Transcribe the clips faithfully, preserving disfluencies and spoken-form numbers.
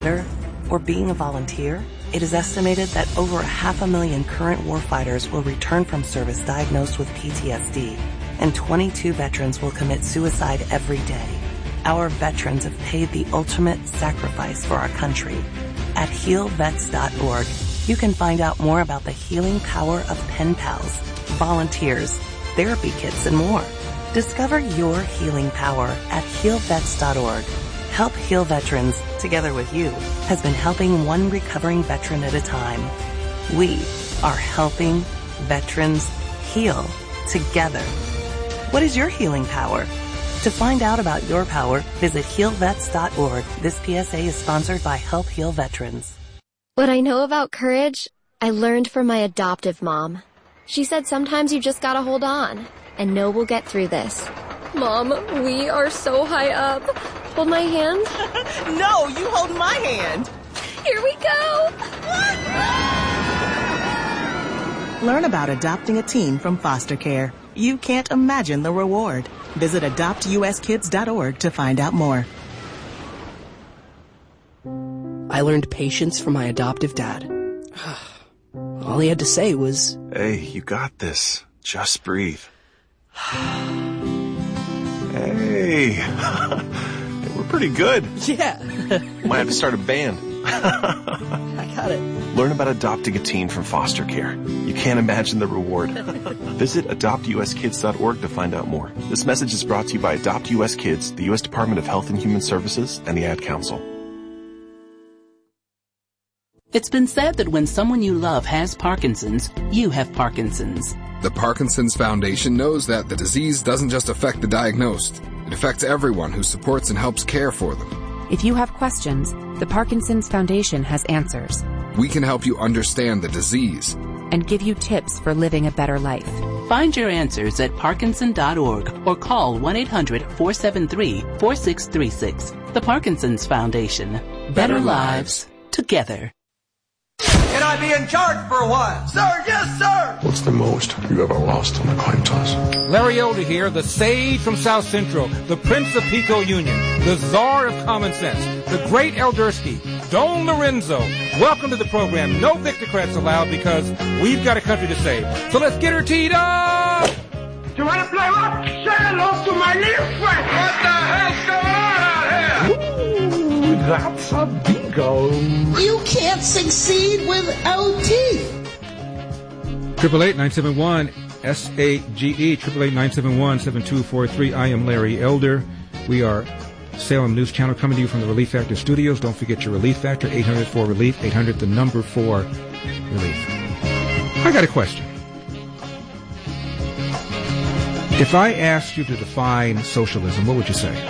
or being a volunteer, it is estimated that over a half a million current warfighters will return from service diagnosed with P T S D, and twenty-two veterans will commit suicide every day. Our veterans have paid the ultimate sacrifice for our country. At heal vets dot org, you can find out more about the healing power of pen pals, volunteers, therapy kits, and more. Discover your healing power at heal vets dot org. Help Heal Veterans, together with you, has been helping one recovering veteran at a time. We are helping veterans heal together. What is your healing power? To find out about your power, visit heal vets dot org. This P S A is sponsored by Help Heal Veterans. What I know about courage, I learned from my adoptive mom. She said sometimes you just gotta hold on and know we'll get through this. Mom, we are so high up. Hold my hand. No, you hold my hand. Here we go. Learn about adopting a teen from foster care. You can't imagine the reward. Visit adopt u s kids dot org to find out more. I learned patience from my adoptive dad. All he had to say was, "Hey, you got this. Just breathe." Hey, we're pretty good. Yeah. Might have to start a band. I got it. Learn about adopting a teen from foster care. You can't imagine the reward. Visit adopt u s kids dot org to find out more. This message is brought to you by Adopt U S Kids, the U S Department of Health and Human Services, and the Ad Council. It's been said that when someone you love has Parkinson's, you have Parkinson's. The Parkinson's Foundation knows that the disease doesn't just affect the diagnosed. It affects everyone who supports and helps care for them. If you have questions, the Parkinson's Foundation has answers. We can help you understand the disease and give you tips for living a better life. Find your answers at parkinson dot org or call one eight hundred four seven three four six three six. The Parkinson's Foundation. Better, better lives together. Can I be in charge for a while? Sir, yes, sir! What's the most you ever lost on a coin toss? Larry Elder here, the sage from South Central, the Prince of Pico Union, the czar of common sense, the great Eldersky, Don Lorenzo. Welcome to the program. No Victocrats allowed because we've got a country to save. So let's get her teed up! You want to play what? Say hello to my little friend! What the hell's going on out here? Ooh, that's a bingo. You can't succeed with O T. Triple eight nine seven one S A G E. Triple eight nine seven one seven two four three. I am Larry Elder. We are Salem News Channel coming to you from the Relief Factor Studios. Don't forget your Relief Factor, eight hundred four relief, eight hundred the number four relief. I got a question. If I asked you to define socialism, what would you say?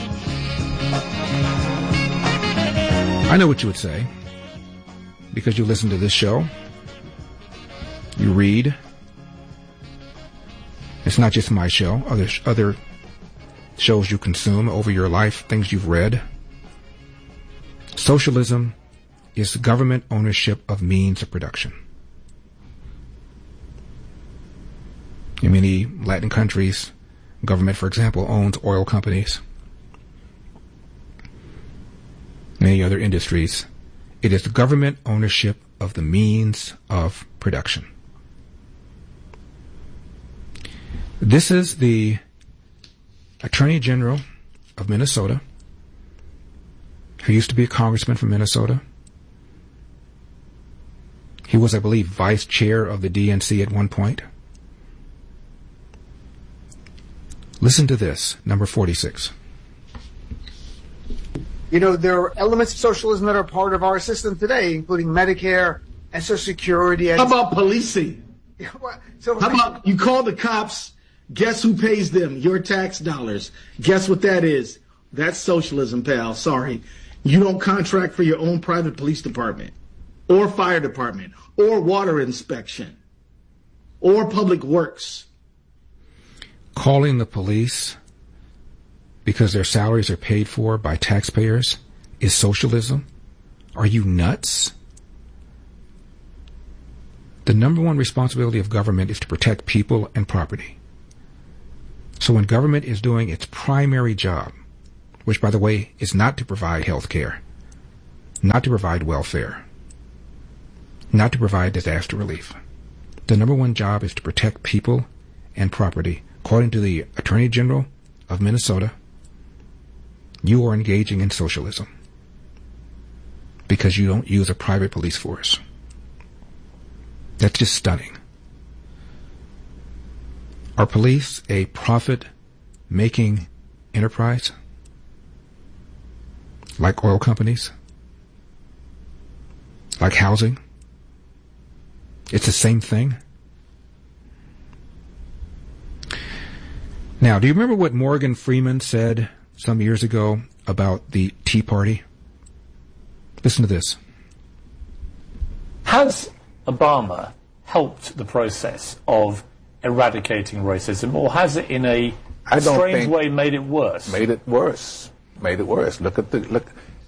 I know what you would say, because you listen to this show, you read. It's not just my show, other other shows you consume over your life, things you've read. Socialism is government ownership of means of production. In many Latin countries, government, for example, owns oil companies. Many other industries. It is the government ownership of the means of production. This is the Attorney General of Minnesota, who used to be a congressman from Minnesota. He was, I believe, vice chair of the D N C at one point. Listen to this, number forty-six. You know, there are elements of socialism that are part of our system today, including Medicare and Social Security. And how about policing? so, how about you call the cops, guess who pays them? Your tax dollars. Guess what that is? That's socialism, pal. Sorry. You don't contract for your own private police department or fire department or water inspection or public works. Calling the police because their salaries are paid for by taxpayers is socialism? Are you nuts? The number one responsibility of government is to protect people and property. So when government is doing its primary job, which, by the way, is not to provide health care, not to provide welfare, not to provide disaster relief. The number one job is to protect people and property. According to the Attorney General of Minnesota, you are engaging in socialism because you don't use a private police force. That's just stunning. Are police a profit-making enterprise? Like oil companies? Like housing? It's the same thing? Now, do you remember what Morgan Freeman said some years ago about the Tea Party? Listen to this. Has Obama helped the process of eradicating racism, or has it in a I don't strange think way made it worse? Made it worse. Made it worse. Look at the look.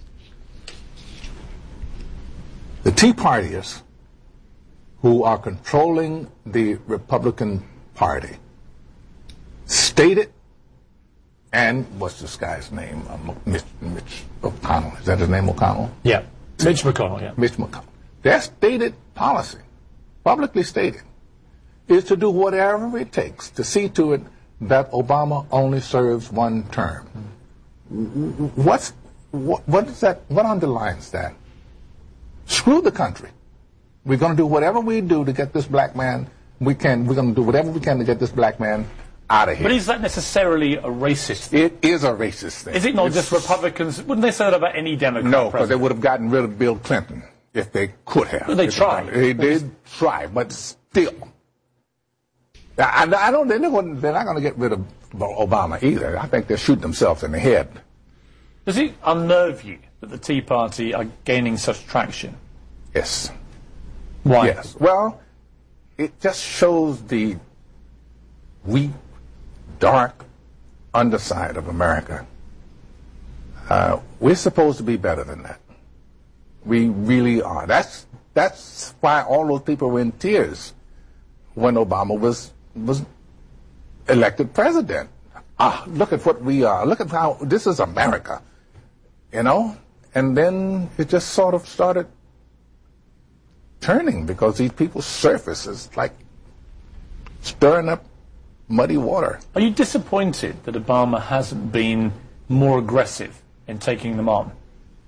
The Tea Partiers who are controlling the Republican Party stated, and what's this guy's name? Uh, Mitch, Mitch McConnell. Is that his name, McConnell? Yeah, Mitch McConnell. Yeah, Mitch McConnell. Their stated policy, publicly stated, is to do whatever it takes to see to it that Obama only serves one term. What's what, what is that? What underlines that? Screw the country. We're going to do whatever we do to get this black man. We can. We're going to do whatever we can to get this black man out of here. But is that necessarily a racist thing? It is a racist thing. Is it not it's, just Republicans? Wouldn't they say that about any Democrat? No, because they president? would have gotten rid of Bill Clinton if they could have. Well, they tried. They did try, but still. I, I don't. They're not going. They're not going to get rid of Obama either. I think they'll shoot themselves in the head. Does it unnerve you that the Tea Party are gaining such traction? Yes. Why? Yes. Well, it just shows the weak, dark underside of America. Uh, we're supposed to be better than that. We really are. That's that's why all those people were in tears when Obama was was elected president. Ah, look at what we are. Look at how this is America, you know. And then it just sort of started turning because these people's surface is like stirring up muddy water. Are you disappointed that Obama hasn't been more aggressive in taking them on?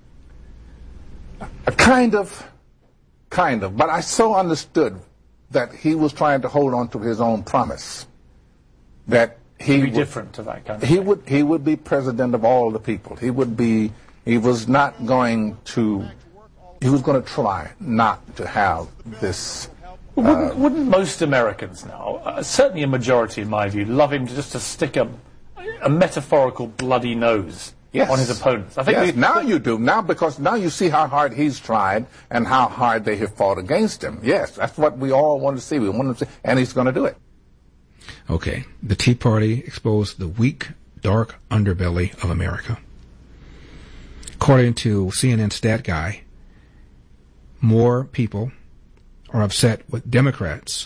A kind of, kind of. But I so understood that he was trying to hold on to his own promise. That he Be would, different to that kind of he thing. would he would be president of all the people. He would be. He was not going to. He was going to try not to have this. Well, wouldn't, uh, wouldn't most Americans now, uh, certainly a majority in my view, love him to just to stick a, a metaphorical bloody nose yes. on his opponents? I think yes, we, now you do. Now because now you see how hard he's tried and how hard they have fought against him. Yes, that's what we all want to see. We want to see, and he's going to do it. Okay, the Tea Party exposed the weak, dark underbelly of America. According to C N N Stat Guy, more people are upset with Democrats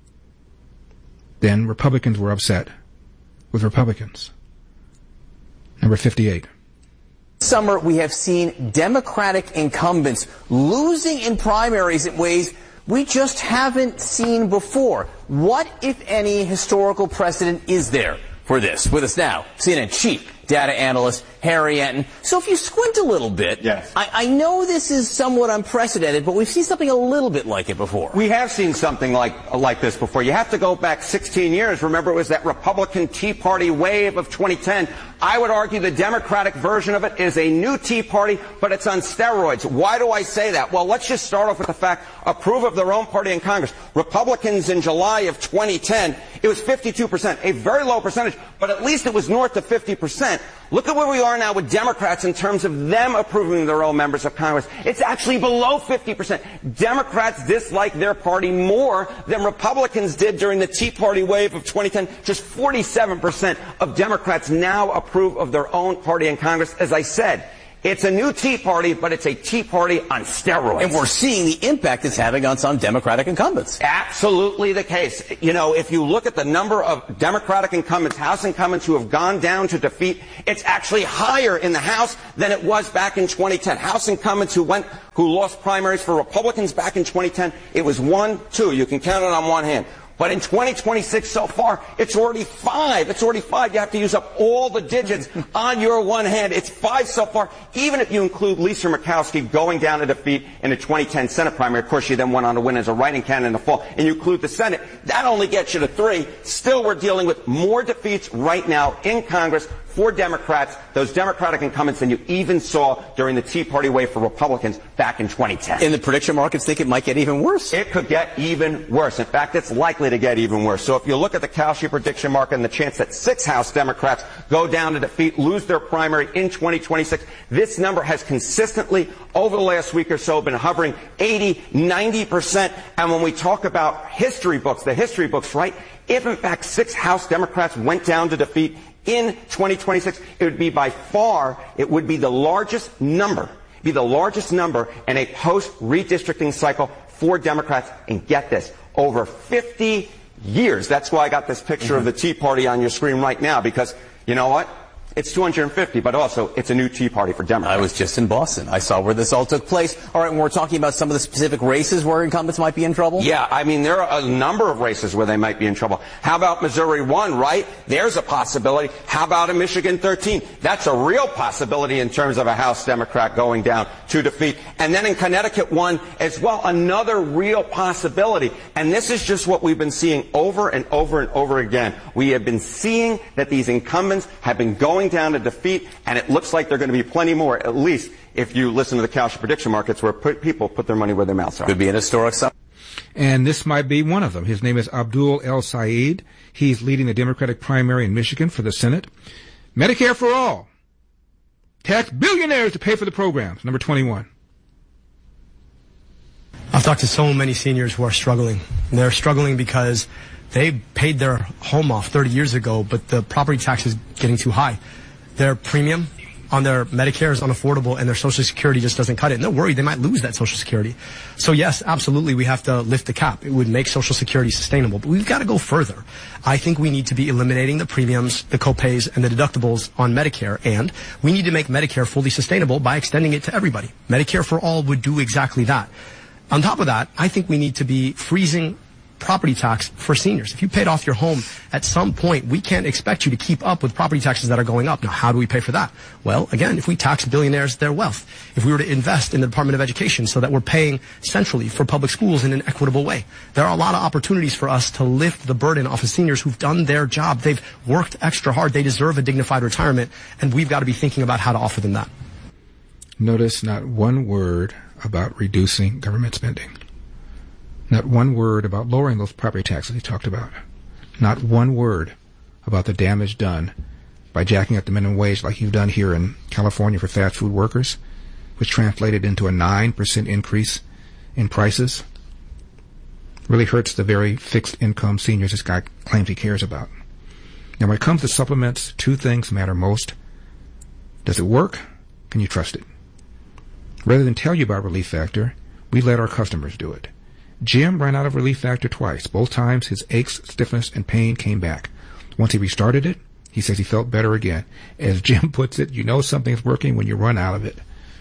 than Republicans were upset with Republicans. Number fifty-eight. Summer, we have seen Democratic incumbents losing in primaries in ways we just haven't seen before. What, if any, historical precedent is there for this? With us now, C N N chief data analyst Harry Anton. So if you squint a little bit, yes. I, I know this is somewhat unprecedented, but we've seen something a little bit like it before. We have seen something like like this before. You have to go back sixteen years. Remember, it was that Republican Tea Party wave of twenty ten. I would argue the Democratic version of it is a new Tea Party, but it's on steroids. Why do I say that? Well, let's just start off with the fact, approve of their own party in Congress. Republicans in July of twenty ten, it was fifty-two percent, a very low percentage, but at least it was north of fifty percent. Look at where we are now with Democrats in terms of them approving their own members of Congress. It's actually below fifty percent. Democrats dislike their party more than Republicans did during the Tea Party wave of twenty ten. Just forty-seven percent of Democrats now approve of their own party in Congress. As I said, It's a new Tea Party, but it's a Tea Party on steroids. And we're seeing the impact it's having on some Democratic incumbents. Absolutely the case. You know, if you look at the number of Democratic incumbents, House incumbents who have gone down to defeat, it's actually higher in the House than it was back in twenty ten. House incumbents who went, who lost primaries for Republicans back in twenty ten, it was one, two. You can count it on one hand. But in twenty twenty-six so far, it's already five. It's already five. You have to use up all the digits on your one hand. It's five so far, even if you include Lisa Murkowski going down to defeat in the twenty ten Senate primary. Of course, she then went on to win as a write-in candidate in the fall. And you include the Senate. That only gets you to three. Still, we're dealing with more defeats right now in Congress for Democrats, those Democratic incumbents, than you even saw during the Tea Party wave for Republicans back in twenty ten. And the prediction markets think it might get even worse. It could get even worse. In fact, it's likely to get even worse. So if you look at the Kalshi prediction market and the chance that six House Democrats go down to defeat, lose their primary in twenty twenty-six, this number has consistently, over the last week or so, been hovering eighty, ninety percent. And when we talk about history books, the history books, right, if in fact six House Democrats went down to defeat in twenty twenty-six, it would be by far, it would be the largest number, be the largest number in a post-redistricting cycle for Democrats. And get this, over fifty years. That's why I got this picture mm-hmm. of the Tea Party on your screen right now, because you know what? It's two hundred fifty, but also it's a new Tea Party for Democrats. I was just in Boston. I saw where this all took place. All right, when we're talking about some of the specific races where incumbents might be in trouble? Yeah, I mean, there are a number of races where they might be in trouble. How about Missouri one, right? There's a possibility. How about in Michigan thirteen? That's a real possibility in terms of a House Democrat going down to defeat. And then in Connecticut one as well, another real possibility. And this is just what we've been seeing over and over and over again. We have been seeing that these incumbents have been going down to defeat, and it looks like there are going to be plenty more, at least if you listen to the Kalshi prediction markets, where put, people put their money where their mouths are. Could be an historic summer. And this might be one of them. His name is Abdul El Sayed. He's leading the Democratic primary in Michigan for the Senate. Medicare for all. Tax billionaires to pay for the programs. Number twenty-one. I've talked to so many seniors who are struggling. They're struggling because they paid their home off thirty years ago, but the property tax is getting too high. Their premium on their Medicare is unaffordable, and their Social Security just doesn't cut it. And they're worried they might lose that Social Security. So yes, absolutely, we have to lift the cap. It would make Social Security sustainable, but we've got to go further. I think we need to be eliminating the premiums, the copays, and the deductibles on Medicare, and we need to make Medicare fully sustainable by extending it to everybody. Medicare for all would do exactly that. On top of that, I think we need to be freezing property tax for seniors. If you paid off your home at some point, we can't expect you to keep up with property taxes that are going up. Now, how do we pay for that? Well, again, if we tax billionaires their wealth, if we were to invest in the Department of Education so that we're paying centrally for public schools in an equitable way, there are a lot of opportunities for us to lift the burden off of seniors who've done their job. They've worked extra hard. They deserve a dignified retirement, and we've got to be thinking about how to offer them that. Notice not one word about reducing government spending. Not one word about lowering those property taxes he talked about. Not one word about the damage done by jacking up the minimum wage like you've done here in California for fast food workers, which translated into a nine percent increase in prices. Really hurts the very fixed income seniors this guy claims he cares about. Now, when it comes to supplements, two things matter most. Does it work? Can you trust it? Rather than tell you about Relief Factor, we let our customers do it. Jim ran out of Relief Factor twice. Both times his aches, stiffness, and pain came back. Once he restarted it, he says he felt better again. As Jim puts it, you know something's working when you run out of it.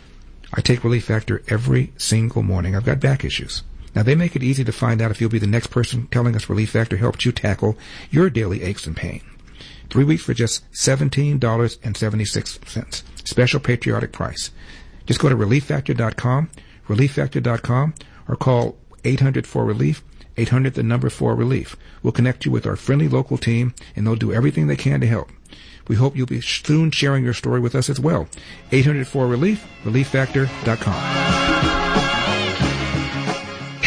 I take Relief Factor every single morning. I've got back issues. Now, they make it easy to find out if you'll be the next person telling us Relief Factor helped you tackle your daily aches and pain. Three weeks for just seventeen dollars and seventy-six cents. Special patriotic price. Just go to relief factor dot com, relief factor dot com, or call eight hundred four relief, eight hundred the number four relief. We'll connect you with our friendly local team, and they'll do everything they can to help. We hope you'll be soon sharing your story with us as well. eight hundred four relief, relief factor dot com.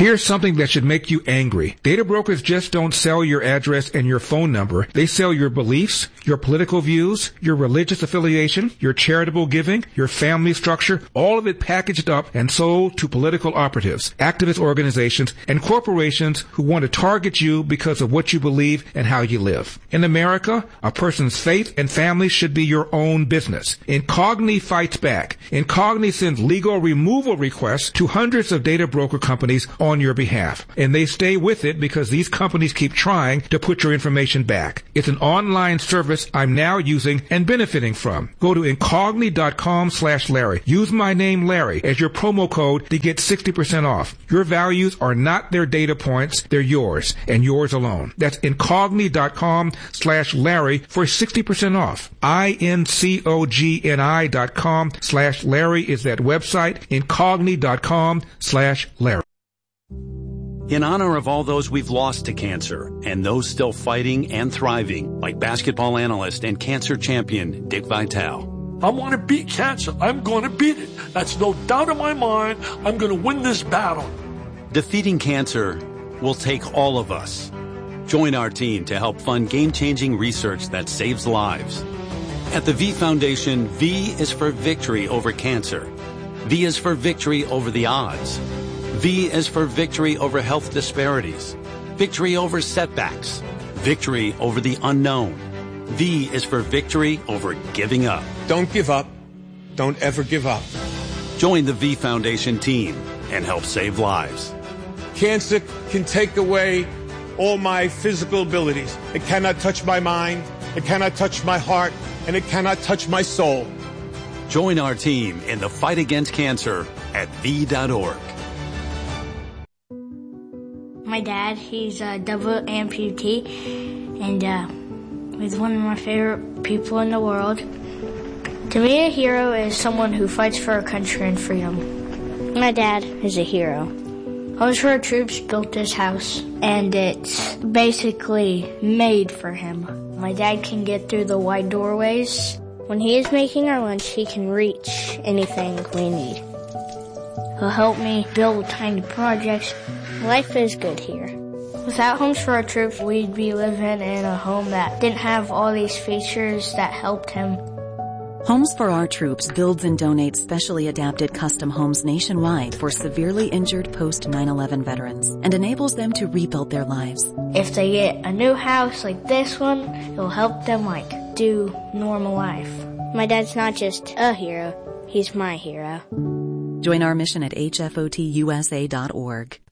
Here's something that should make you angry. Data brokers just don't sell your address and your phone number. They sell your beliefs, your political views, your religious affiliation, your charitable giving, your family structure, all of it packaged up and sold to political operatives, activist organizations, and corporations who want to target you because of what you believe and how you live. In America, a person's faith and family should be your own business. Incogni fights back. Incogni sends legal removal requests to hundreds of data broker companies on your behalf. And they stay with it because these companies keep trying to put your information back. It's an online service I'm now using and benefiting from. Go to incogni.com slash Larry. Use my name Larry as your promo code to get sixty percent off. Your values are not their data points, they're yours and yours alone. That's incogni.com slash Larry for sixty percent off. I-N-C-O-G-N-I dot com slash Larry is that website. Incogni.com slash Larry. In honor of all those we've lost to cancer and those still fighting and thriving, like basketball analyst and cancer champion Dick Vitale. I want to beat cancer. I'm going to beat it. That's no doubt in my mind. I'm going to win this battle. Defeating cancer will take all of us. Join our team to help fund game-changing research that saves lives. At the V Foundation, V is for victory over cancer. V is for victory over the odds. V is for victory over health disparities, victory over setbacks, victory over the unknown. V is for victory over giving up. Don't give up. Don't ever give up. Join the V Foundation team and help save lives. Cancer can take away all my physical abilities. It cannot touch my mind, it cannot touch my heart, and it cannot touch my soul. Join our team in the fight against cancer at V dot org. My dad, he's a double amputee, and uh, he's one of my favorite people in the world. To me, a hero is someone who fights for our country and freedom. My dad is a hero. Homes for Our Troops built this house, and it's basically made for him. My dad can get through the wide doorways. When he is making our lunch, he can reach anything we need. He'll help me build tiny projects. Life is good here. Without Homes for Our Troops, we'd be living in a home that didn't have all these features that helped him. Homes for Our Troops builds and donates specially adapted custom homes nationwide for severely injured post nine eleven veterans and enables them to rebuild their lives. If they get a new house like this one, it'll help them like do normal life. My dad's not just a hero, he's my hero. Join our mission at H F O T U S A dot org.